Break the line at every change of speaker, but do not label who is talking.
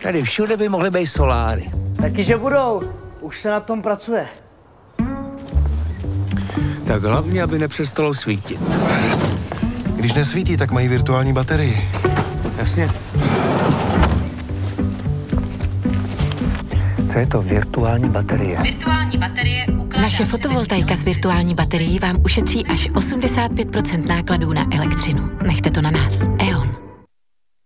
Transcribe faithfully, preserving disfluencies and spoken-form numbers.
Tady všude by mohly být soláry.
Taky, že budou. Už se na tom pracuje.
Tak hlavně, aby nepřestalo svítit.
Když nesvítí, tak mají virtuální baterii.
Jasně. Co je to virtuální baterie?
Virtuální baterie ukládá...
Naše fotovoltaika s virtuální baterií vám ušetří až osmdesát pět procent nákladů na elektřinu. Nechte to na nás. E O N.